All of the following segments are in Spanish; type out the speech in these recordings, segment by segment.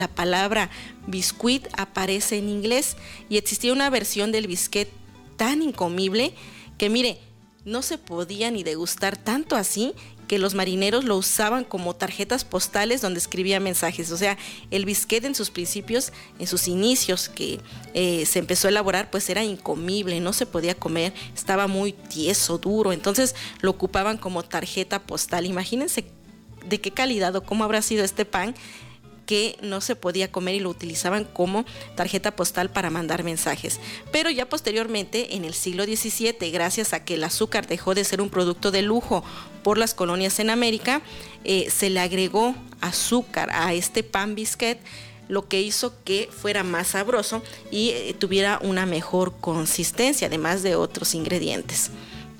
la palabra biscuit aparece en inglés y existía una versión del biscuit tan incomible que mire, no se podía ni degustar tanto así que los marineros lo usaban como tarjetas postales donde escribía mensajes. O sea, el biscuit en sus principios, en sus inicios que se empezó a elaborar, pues era incomible, no se podía comer, estaba muy tieso, duro, entonces lo ocupaban como tarjeta postal. Imagínense de qué calidad o cómo habrá sido este pan que no se podía comer y lo utilizaban como tarjeta postal para mandar mensajes. Pero ya posteriormente, en el siglo XVII, gracias a que el azúcar dejó de ser un producto de lujo por las colonias en América, se le agregó azúcar a este pan biscuit, lo que hizo que fuera más sabroso y tuviera una mejor consistencia, además de otros ingredientes.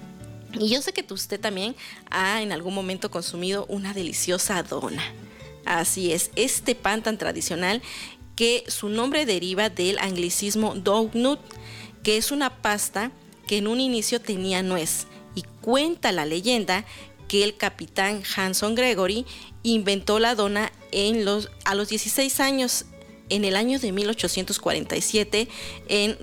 Y yo sé que usted también ha en algún momento consumido una deliciosa dona. Así es, este pan tan tradicional que su nombre deriva del anglicismo doughnut, que es una pasta que en un inicio tenía nuez, y cuenta la leyenda que el capitán Hanson Gregory inventó la dona a los 16 años, en el año de 1847 en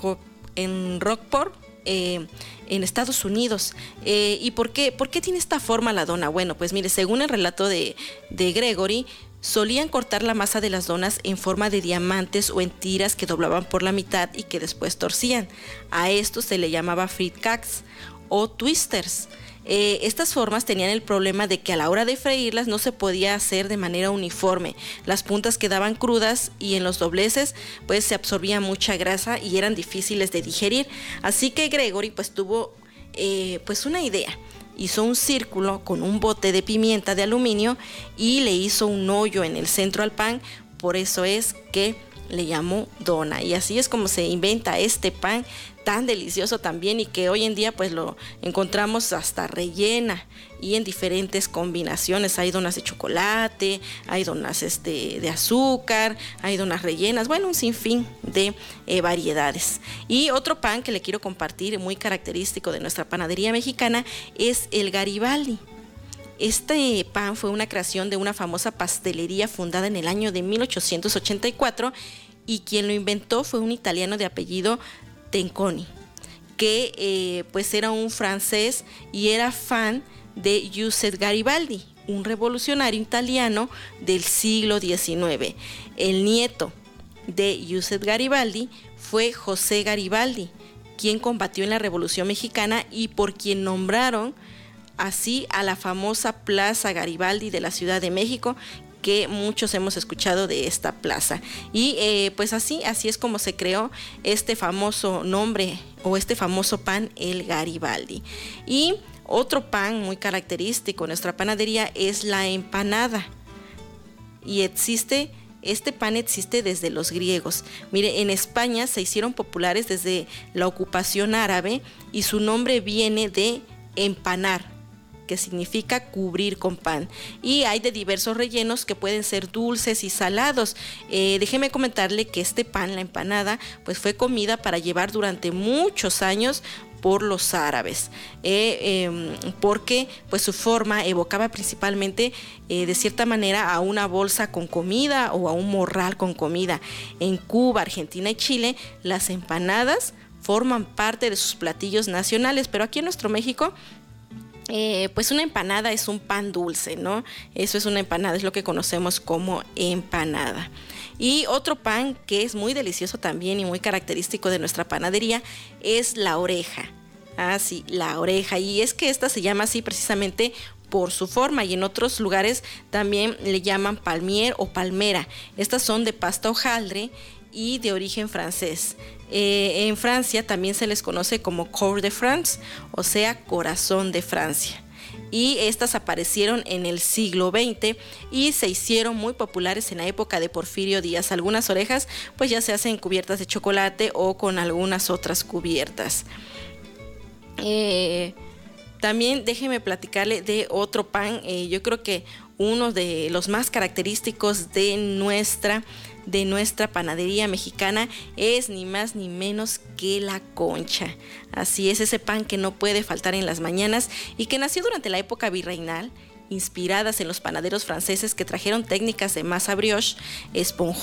Rockport, en Estados Unidos. ¿Y por qué tiene esta forma la dona? Bueno, pues mire, según el relato de Gregory, solían cortar la masa de las donas en forma de diamantes o en tiras que doblaban por la mitad y que después torcían. A esto se le llamaba frittcakes o twisters. Estas formas tenían el problema de que a la hora de freírlas no se podía hacer de manera uniforme. Las puntas quedaban crudas y en los dobleces pues se absorbía mucha grasa y eran difíciles de digerir. Así que Gregory pues tuvo pues una idea. Hizo un círculo con un bote de pimienta de aluminio y le hizo un hoyo en el centro al pan. Por eso es que le llamó dona, y así es como se inventa este pan tan delicioso también, y que hoy en día pues lo encontramos hasta rellena y en diferentes combinaciones. Hay donas de chocolate, hay donas de azúcar, hay donas rellenas, bueno, un sinfín de variedades. Y otro pan que le quiero compartir, muy característico de nuestra panadería mexicana, es el Garibaldi. Este pan fue una creación de una famosa pastelería fundada en el año de 1884, y quien lo inventó fue un italiano de apellido Tenconi, que pues era un francés y era fan de Giuseppe Garibaldi, un revolucionario italiano del siglo XIX. El nieto de Giuseppe Garibaldi fue José Garibaldi, quien combatió en la Revolución Mexicana y por quien nombraron así a la famosa Plaza Garibaldi de la Ciudad de México, que muchos hemos escuchado de esta plaza. Y pues así es como se creó este famoso nombre o este famoso pan, el Garibaldi. Y otro pan muy característico de nuestra panadería es la empanada. Y este pan existe desde los griegos. Mire, en España se hicieron populares desde la ocupación árabe y su nombre viene de empanar, que significa cubrir con pan, y hay de diversos rellenos que pueden ser dulces y salados. Déjeme comentarle que este pan, la empanada, pues fue comida para llevar durante muchos años por los árabes, porque pues su forma evocaba principalmente de cierta manera a una bolsa con comida o a un morral con comida. En Cuba, Argentina y Chile, las empanadas forman parte de sus platillos nacionales, pero aquí en nuestro México pues una empanada es un pan dulce, ¿no? Eso es una empanada, es lo que conocemos como empanada. Y otro pan que es muy delicioso también y muy característico de nuestra panadería es la oreja. Ah, sí, la oreja. Y es que esta se llama así precisamente por su forma, y en otros lugares también le llaman palmier o palmera. Estas son de pasta hojaldre y de origen francés. En Francia también se les conoce como Cœur de France, o sea, corazón de Francia. Y estas aparecieron en el siglo XX y se hicieron muy populares en la época de Porfirio Díaz. Algunas orejas pues ya se hacen cubiertas de chocolate o con algunas otras cubiertas. También déjeme platicarle de otro pan. Yo creo que uno de los más característicos de nuestra panadería mexicana es ni más ni menos que la concha. Así es, ese pan que no puede faltar en las mañanas y que nació durante la época virreinal inspiradas en los panaderos franceses que trajeron técnicas de masa brioche esponjosa